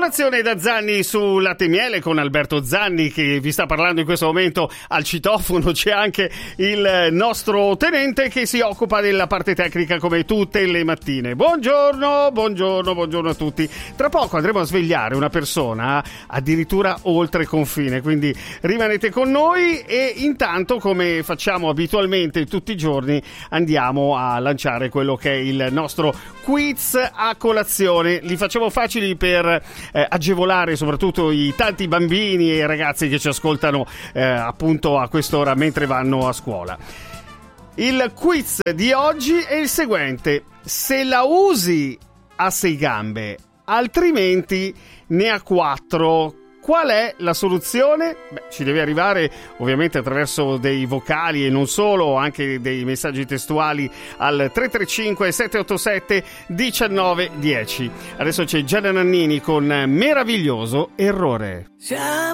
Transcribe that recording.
Colazione da Zanni su Latte e Miele con Alberto Zanni che vi sta parlando in questo momento al citofono. C'è anche il nostro tenente che si occupa della parte tecnica come tutte le mattine. Buongiorno a tutti. Tra poco andremo a svegliare una persona addirittura oltre confine, quindi rimanete con noi e intanto, come facciamo abitualmente tutti i giorni, andiamo a lanciare quello che è il nostro quiz a colazione. Li facciamo facili per agevolare soprattutto i tanti bambini e ragazzi che ci ascoltano appunto a quest'ora mentre vanno a scuola. Il quiz di oggi è il seguente: se la usi ha 6 gambe, altrimenti ne ha 4, qual è la soluzione? Ci deve arrivare ovviamente attraverso dei vocali e non solo, anche dei messaggi testuali al 335 787 1910. Adesso c'è Gianna Nannini con Meraviglioso Errore.